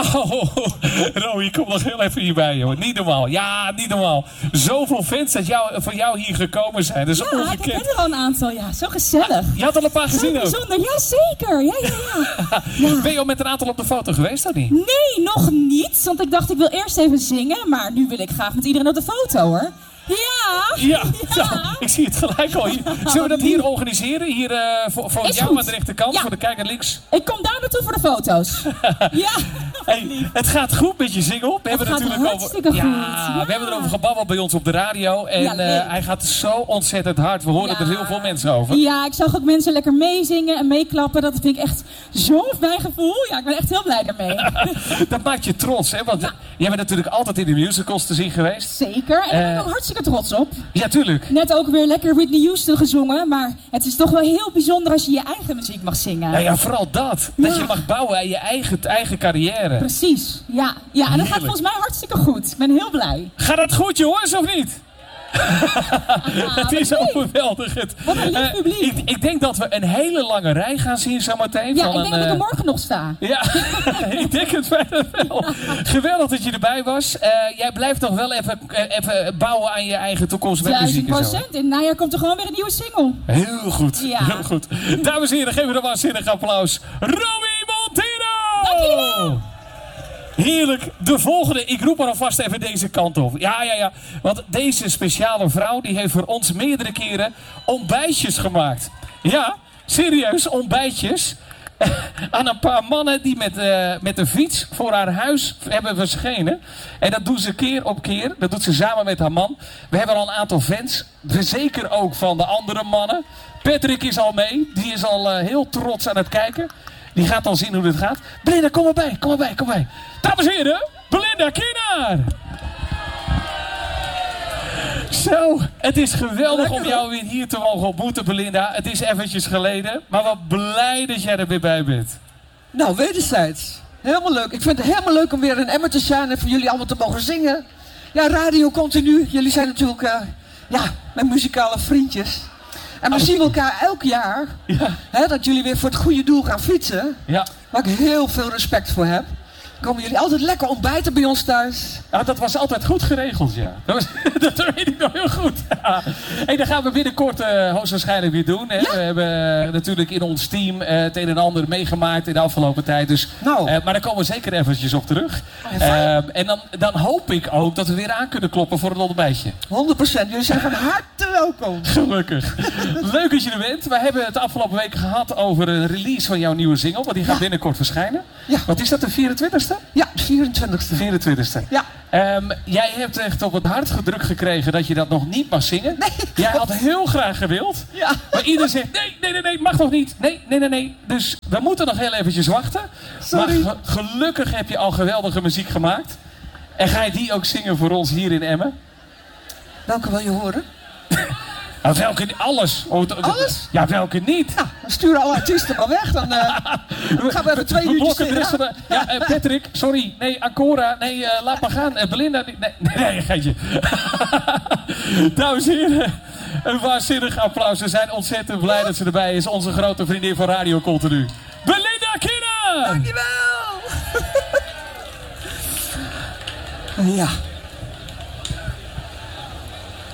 Oh, Roy, kom nog heel even hierbij, joh. Niet normaal. Ja, niet normaal. Zoveel fans dat van jou hier gekomen zijn. Dat is ongekend. Ik heb er al een aantal. Ja, zo gezellig. Je had al een paar gezien ook. Bijzonder. Ja, zeker. Ja. Ben je al met een aantal op de foto geweest, of niet? Nee, nog niet. Want ik dacht, ik wil eerst even zingen. Maar nu wil ik graag met iedereen op de foto, hoor. Ja. Ik zie het gelijk al. Zullen we dat hier organiseren? Hier voor jou goed. aan de rechterkant, voor de kijker links. Ik kom daar naartoe voor de foto's. Ja. Hey, het gaat goed met je single. We hebben hartstikke goed. We hebben erover gebabbeld bij ons op de radio. En hij gaat zo ontzettend hard. We horen er heel veel mensen over. Ja, ik zag ook mensen lekker meezingen en meeklappen. Dat vind ik echt zo'n fijn gevoel. Ja, ik ben echt heel blij daarmee. Dat maakt je trots, hè? Want jij bent natuurlijk altijd in de musicals te zien geweest. Zeker. En daar ben ik ook hartstikke trots op. Ja, tuurlijk. Net ook weer lekker Whitney Houston gezongen. Maar het is toch wel heel bijzonder als je je eigen muziek mag zingen. Ja, vooral dat. Dat je mag bouwen aan je eigen carrière. Precies. Ja, en dat gaat volgens mij hartstikke goed. Ik ben heel blij. Gaat dat goed, jongens, of niet? Het is overweldigend. Wat een lief publiek. Ik denk dat we een hele lange rij gaan zien zometeen. Ja, ik denk dat ik er morgen nog sta. Ja, ik denk het wel. Geweldig dat je erbij was. Jij blijft nog wel even bouwen aan je eigen toekomst met muziek en zo. 1000%. In het najaar komt er gewoon weer een nieuwe single. Heel goed, Ja. heel goed. Dames en heren, geven we een waanzinnig applaus. Romy Montero! Dank jullie wel. Heerlijk. De volgende. Ik roep er alvast even deze kant op. Ja. Want deze speciale vrouw die heeft voor ons meerdere keren ontbijtjes gemaakt. Ja, serieus, ontbijtjes. Aan een paar mannen die met de fiets voor haar huis hebben verschenen. En dat doen ze keer op keer. Dat doet ze samen met haar man. We hebben al een aantal fans. Zeker ook van de andere mannen. Patrick is al mee. Die is al heel trots aan het kijken. Die gaat al zien hoe dit gaat. Belinda, kom erbij. Dames en heren, Belinda Kienaar. Zo, het is geweldig om jou weer hier te mogen ontmoeten, Belinda. Het is eventjes geleden, maar wat blij dat jij er weer bij bent. Nou, wederzijds. Helemaal leuk. Ik vind het helemaal leuk om weer in Emmen te zijn en voor jullie allemaal te mogen zingen. Ja, Radio Continu. Jullie zijn natuurlijk, mijn muzikale vriendjes. En we zien elkaar elk jaar, dat jullie weer voor het goede doel gaan fietsen. Ja. Waar ik heel veel respect voor heb. Komen jullie altijd lekker ontbijten bij ons thuis? Ja, dat was altijd goed geregeld, ja. Dat weet ik nog heel goed. Hey, dat gaan we binnenkort hoogstwaarschijnlijk weer doen. Hè. Ja? We hebben natuurlijk in ons team het een en ander meegemaakt in de afgelopen tijd. Dus, maar daar komen we zeker eventjes op terug. En dan hoop ik ook dat we weer aan kunnen kloppen voor een ontbijtje. 100%. Jullie zijn van harte welkom. Gelukkig. Leuk dat je er bent. We hebben het de afgelopen weken gehad over een release van jouw nieuwe single. Want die gaat binnenkort verschijnen. Ja. Wat is dat, de 24e? Ja, de 24e. Ja. Jij hebt echt op het hart gedrukt gekregen dat je dat nog niet mag zingen. Nee, jij had heel graag gewild. Ja. Maar iedereen zegt, nee, mag nog niet. Nee. Dus we moeten nog heel eventjes wachten. Sorry. Maar gelukkig heb je al geweldige muziek gemaakt. En ga je die ook zingen voor ons hier in Emmen? Welke wil je horen? Nou, welke niet? Alles. Alles? Ja, welke niet? Nou, dan sturen alle artiesten maar weg. Dan gaan we even 2 uurtjes zingen. Ja, Patrick, sorry. Nee, Ancora. Nee, laat maar gaan. Belinda. Nee, geitje. Dames en heren, een waanzinnig applaus. We zijn ontzettend blij dat ze erbij is. Onze grote vriendin van Radio Continu. Belinda Kienaar! Dankjewel! Ja.